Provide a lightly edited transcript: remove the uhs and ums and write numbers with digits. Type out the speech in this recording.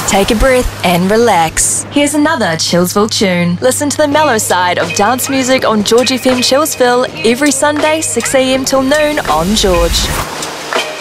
Take a breath and relax. Here's another Chillsville tune. Listen to the mellow side of dance music on George FM Chillsville every Sunday 6 a.m. till noon on George.